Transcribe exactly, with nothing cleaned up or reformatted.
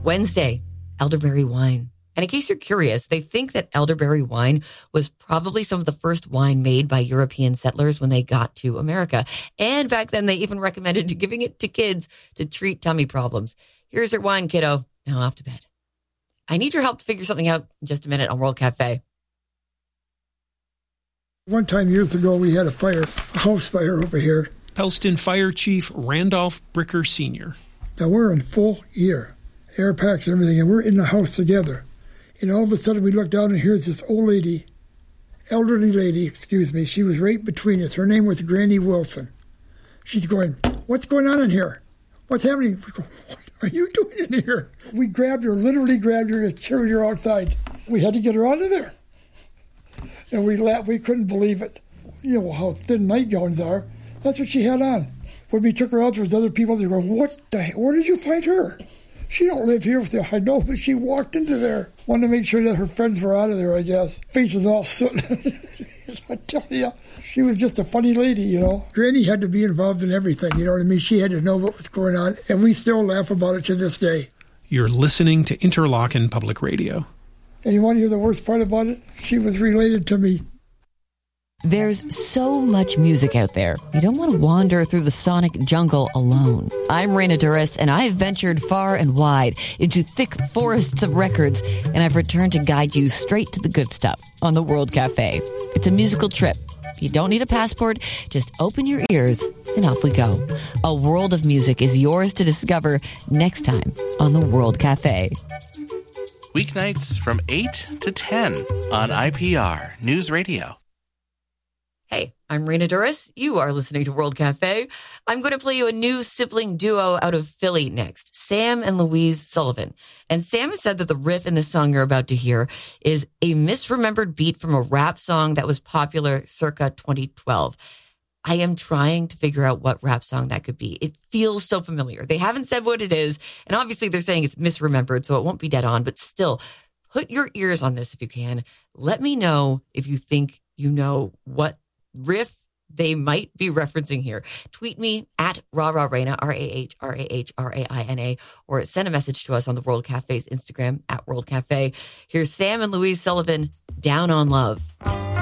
Wednesday, elderberry wine. And in case you're curious, they think that elderberry wine was probably some of the first wine made by European settlers when they got to America. And back then, they even recommended giving it to kids to treat tummy problems. Here's your wine, kiddo. Now off to bed. I need your help to figure something out in just a minute on World Cafe. One time years ago, we had a fire, a house fire over here. Pellston Fire Chief Randolph Bricker Senior Now we're in full gear, air packs and everything, and we're in the house together. And all of a sudden we look down and here's this old lady, elderly lady, excuse me, she was right between us. Her name was Granny Wilson. She's going, "What's going on in here? What's happening?" We go, "What are you doing in here?" We grabbed her, literally grabbed her and carried her outside. We had to get her out of there. And we laughed, we couldn't believe it. You know how thin nightgowns are. That's what she had on. When we took her out, there was other people that were going, "What the heck? Where did you find her? She don't live here." I know, but she walked into there. Wanted to make sure that her friends were out of there, I guess. Faces all soot. I tell you, she was just a funny lady, you know. Granny had to be involved in everything, you know what I mean? She had to know what was going on, and we still laugh about it to this day. You're listening to Interlochen Public Radio. And you want to hear the worst part about it? She was related to me. There's so much music out there. You don't want to wander through the sonic jungle alone. I'm Raina Duras, and I've ventured far and wide into thick forests of records, and I've returned to guide you straight to the good stuff on the World Cafe. It's a musical trip. You don't need a passport. Just open your ears, and off we go. A world of music is yours to discover next time on the World Cafe. Weeknights from eight to ten on I P R News Radio. Hey, I'm Raina Duras. You are listening to World Cafe. I'm going to play you a new sibling duo out of Philly next, Sam and Louise Sullivan. And Sam has said that the riff in the song you're about to hear is a misremembered beat from a rap song that was popular circa twenty twelve. I am trying to figure out what rap song that could be. It feels so familiar. They haven't said what it is, and obviously they're saying it's misremembered, so it won't be dead on, but still, put your ears on this if you can. Let me know if you think you know what riff they might be referencing here. Tweet me at RahRahRaina, R A H R A H R A I N A, or send a message to us on the World Cafe's Instagram at World Cafe. Here's Sam and Louise Sullivan, Down on Love.